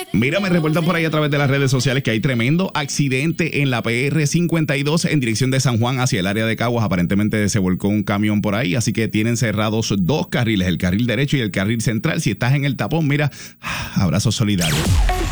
Mira, me reportan por ahí a través de las redes sociales que hay tremendo accidente en la PR-52 en dirección de San Juan hacia el área de Caguas. Aparentemente se volcó un camión por ahí, así que tienen cerrados dos carriles, el carril derecho y el carril central. Si estás en el tapón, mira, abrazo solidario.